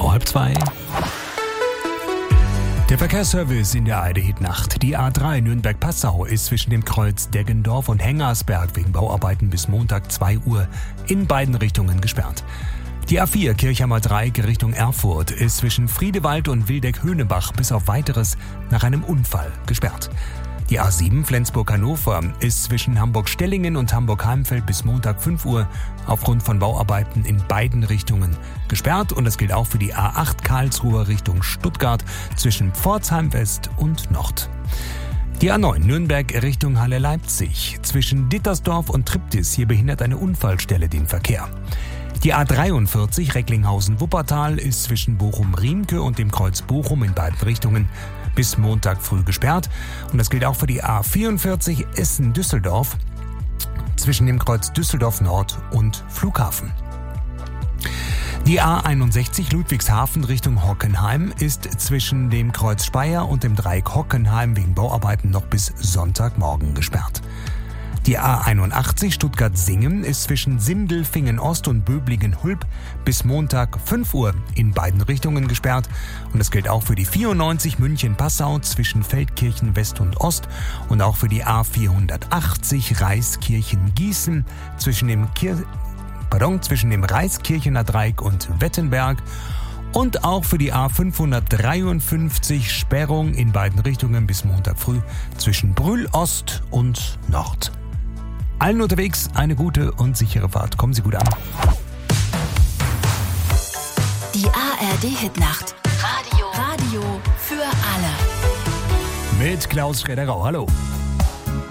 Genau 1:30. Der Verkehrsservice in der ARD-Hit-Nacht. Die A3 Nürnberg-Passau ist zwischen dem Kreuz Deggendorf und Hengersberg wegen Bauarbeiten bis Montag 2 Uhr in beiden Richtungen gesperrt. Die A4 Kirchhammer Dreieck Richtung Erfurt ist zwischen Friedewald und Wildeck-Höhnebach bis auf Weiteres nach einem Unfall gesperrt. Die A7 Flensburg-Hannover ist zwischen Hamburg-Stellingen und Hamburg-Heimfeld bis Montag 5 Uhr aufgrund von Bauarbeiten in beiden Richtungen gesperrt. Und das gilt auch für die A8 Karlsruhe Richtung Stuttgart zwischen Pforzheim West und Nord. Die A9 Nürnberg Richtung Halle-Leipzig zwischen Dittersdorf und Triptis. Hier behindert eine Unfallstelle den Verkehr. Die A43 Recklinghausen-Wuppertal ist zwischen Bochum-Riemke und dem Kreuz Bochum in beiden Richtungen bis Montag früh gesperrt. Und das gilt auch für die A44 Essen-Düsseldorf zwischen dem Kreuz Düsseldorf Nord und Flughafen. Die A61 Ludwigshafen Richtung Hockenheim ist zwischen dem Kreuz Speyer und dem Dreieck Hockenheim wegen Bauarbeiten noch bis Sonntagmorgen gesperrt. Die A81 Stuttgart-Singen ist zwischen Sindelfingen-Ost und Böblingen-Hulb bis Montag 5 Uhr in beiden Richtungen gesperrt. Und das gilt auch für die 94 München-Passau zwischen Feldkirchen West und Ost und auch für die A480 Reiskirchen-Gießen zwischen dem Reiskirchener Dreieck und Wettenberg und auch für die A553 Sperrung in beiden Richtungen bis Montag früh zwischen Brühl Ost und Nord. Allen unterwegs eine gute und sichere Fahrt. Kommen Sie gut an. Die ARD-Hit-Nacht. Radio für alle. Mit Klaus Schroeder-Rau. Hallo.